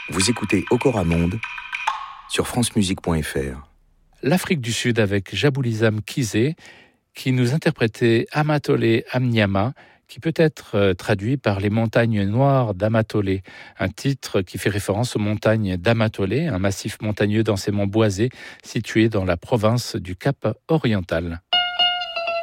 Vous écoutez Okora Monde sur francemusique.fr. L'Afrique du Sud avec Jaboulizam Kizé qui nous interprétait Amatole Amnyama, qui peut être traduit par les montagnes noires d'Amatole, un titre qui fait référence aux montagnes d'Amatole, un massif montagneux densément boisé situé dans la province du Cap oriental.